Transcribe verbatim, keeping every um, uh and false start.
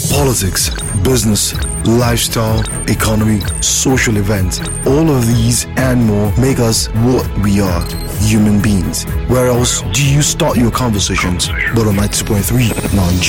Politics, business, lifestyle, economy, social events, all of these and more make us what we are, human beings. Where else do you start your conversations but on ninety-two point three Nigeria?